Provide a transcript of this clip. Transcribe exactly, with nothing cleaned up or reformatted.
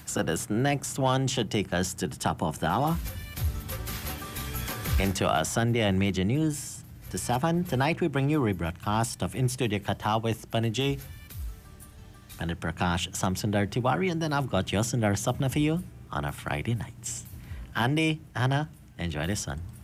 So this next one should take us to the top of the hour. Into our Sunday and major news. To seven, tonight we bring you a rebroadcast of In Studio Qatar with Panajay, Pandit Prakash, Samsundar Tiwari, and then I've got your Sundar Sapna for you on our Friday nights. Andy, Anna, enjoy this one.